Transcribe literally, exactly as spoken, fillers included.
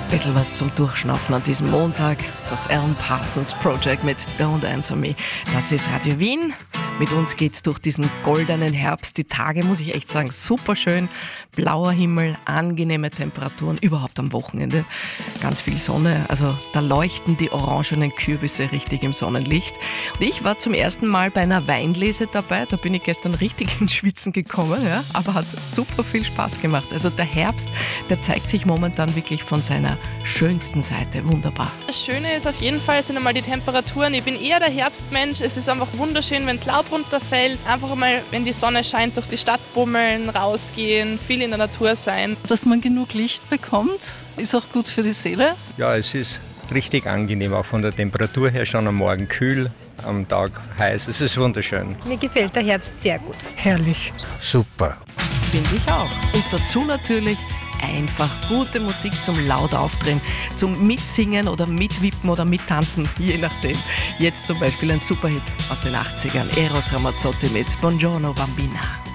Ein bisschen was zum Durchschnaufen an diesem Montag. Das Alan Parsons Project mit Don't Answer Me. Das ist Radio Wien. Mit uns geht's durch diesen goldenen Herbst. Die Tage, muss ich echt sagen, super schön. Blauer Himmel, angenehme Temperaturen, überhaupt am Wochenende. Ganz viel Sonne, also da leuchten die orangenen Kürbisse richtig im Sonnenlicht. Und ich war zum ersten Mal bei einer Weinlese dabei. Da bin ich gestern richtig ins Schwitzen gekommen, ja, aber hat super viel Spaß gemacht. Also der Herbst, der zeigt sich momentan wirklich von seiner schönsten Seite. Wunderbar. Das Schöne ist auf jeden Fall sind einmal die Temperaturen. Ich bin eher der Herbstmensch. Es ist einfach wunderschön, wenn es Laub runterfällt. Einfach mal, wenn die Sonne scheint, durch die Stadt bummeln, rausgehen, viel in der Natur sein. Dass man genug Licht bekommt, ist auch gut für die Seele. Ja, es ist richtig angenehm, auch von der Temperatur her schon am Morgen kühl, am Tag heiß. Es ist wunderschön. Mir gefällt der Herbst sehr gut. Herrlich. Super. Finde ich auch. Und dazu natürlich einfach gute Musik zum laut aufdrehen, zum Mitsingen oder mitwippen oder mittanzen, je nachdem. Jetzt zum Beispiel ein Superhit aus den achtzigern, Eros Ramazzotti mit Buongiorno Bambina.